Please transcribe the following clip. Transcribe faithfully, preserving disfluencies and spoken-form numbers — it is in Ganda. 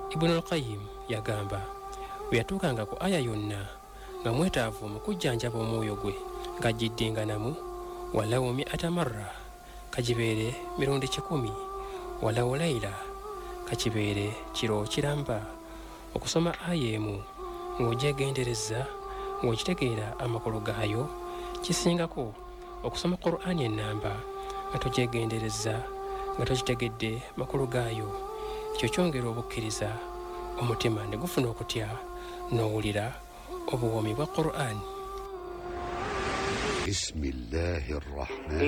Ibn al-Qayyim yagamba bwe yatuukanga ku aya yonna nga mwetaavu mu kujjanjaba omwoyo gwe ng'agiddinganamu walawo mi'ata marra kagibeere mirundi kikumi walawo layla kakibeere kiro kiramba okusoma aya emu ng'ogyegendereza ng'okitegeera amakulu gaayo kisingako okusoma Qur'ani ennamba nga togyegendereza nga tokitegedde makulu gaayo. Ekyo kyongera obukkiriza omutima ne gufuna okutya n'owulira obuwoomi bwa Qur'ani. Bismillahir Rahmanir